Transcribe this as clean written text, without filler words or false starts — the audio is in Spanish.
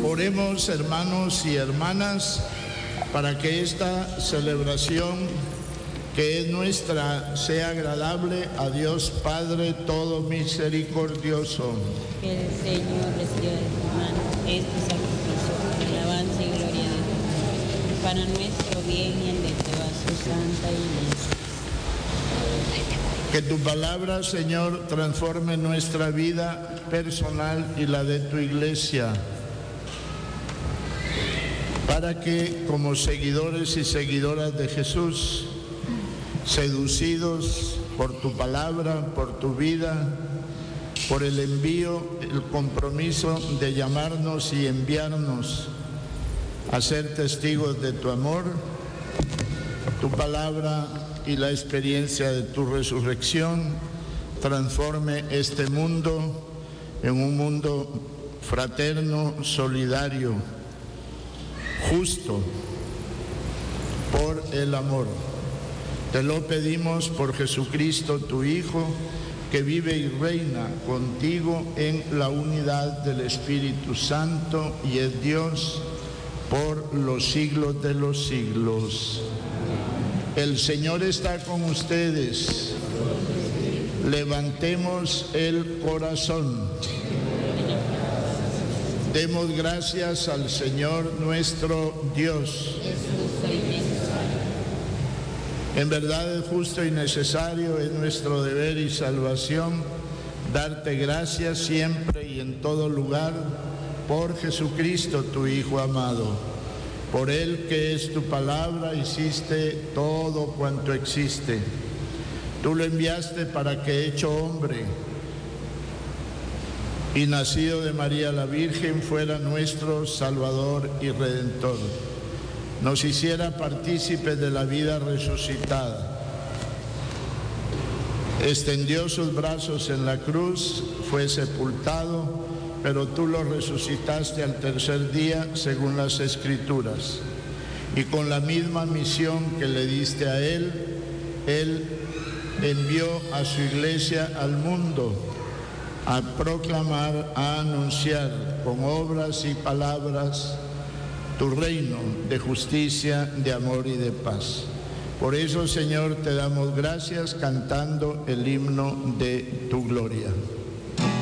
Oremos, hermanos y hermanas, para que esta celebración que es nuestra sea agradable a Dios Padre todo misericordioso. Que el Señor reciba de tu mano este sacrificio para alabanza y gloria de tu nombre, para nuestro bien y el de toda su santa iglesia. Que tu palabra, Señor, transforme nuestra vida personal y la de tu iglesia, para que como seguidores y seguidoras de Jesús, seducidos por tu palabra, por tu vida, por el envío, el compromiso de llamarnos y enviarnos a ser testigos de tu amor, tu palabra y la experiencia de tu resurrección transforme este mundo en un mundo fraterno, solidario, justo, por el amor. Te lo pedimos por Jesucristo, tu Hijo, que vive y reina contigo en la unidad del Espíritu Santo y es Dios por los siglos de los siglos. El Señor está con ustedes. Levantemos el corazón. Demos gracias al Señor nuestro Dios. En verdad es justo y necesario, es nuestro deber y salvación darte gracias siempre y en todo lugar por Jesucristo, tu Hijo amado. Por Él, que es tu palabra, hiciste todo cuanto existe. Tú lo enviaste para que, hecho hombre y nacido de María la Virgen, fuera nuestro Salvador y Redentor. Nos hiciera partícipes de la vida resucitada. Extendió sus brazos en la cruz, fue sepultado, pero tú lo resucitaste al tercer día según las Escrituras. Y con la misma misión que le diste a Él envió a su iglesia al mundo a proclamar, a anunciar con obras y palabras tu reino de justicia, de amor y de paz. Por eso, Señor, te damos gracias cantando el himno de tu gloria.